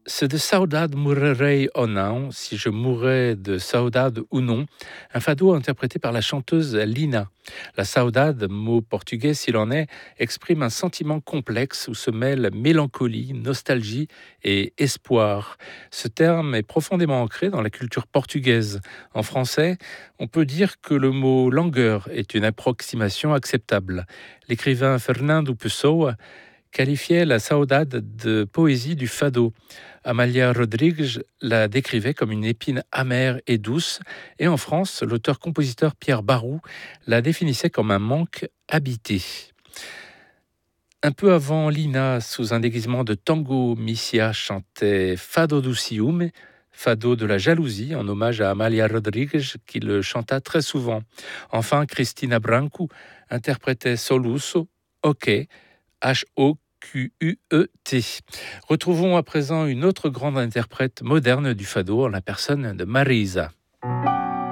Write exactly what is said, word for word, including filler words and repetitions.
Se de saudade morrerei ou non, si je mourrais de saudade ou non, un fado interprété par la chanteuse Lina. La saudade, mot portugais s'il en est, exprime un sentiment complexe où se mêlent mélancolie, nostalgie et espoir. Ce terme est profondément ancré dans la culture portugaise. En français, on peut dire que le mot langueur est une approximation acceptable. L'écrivain Fernando Pessoa qualifiait la saudade de poésie du fado. Amália Rodrigues la décrivait comme une épine amère et douce, et en France, l'auteur-compositeur Pierre Barroux la définissait comme un manque habité. Un peu avant, Lina, sous un déguisement de tango Missia, chantait Fado do Ciúme, Fado de la jalousie, en hommage à Amália Rodrigues, qui le chanta très souvent. Enfin, Cristina Branco interprétait Soluço, OK, H O Q U E T. Retrouvons à présent une autre grande interprète moderne du fado en la personne de Marisa.